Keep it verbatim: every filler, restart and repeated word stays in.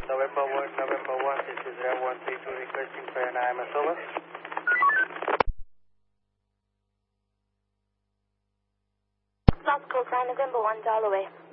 November one, November one, this is Rev one three two requesting for an I M S over. South Coast line, November one, dial away.